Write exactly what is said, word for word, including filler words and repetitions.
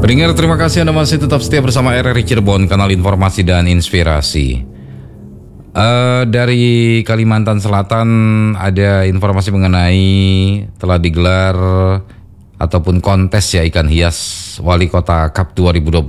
Pendengar, terima kasih Anda masih tetap setia bersama R R I Cirebon, kanal informasi dan inspirasi. Uh, dari Kalimantan Selatan ada informasi mengenai telah digelar ataupun kontes ya ikan hias Wali Kota Cup dua ribu dua puluh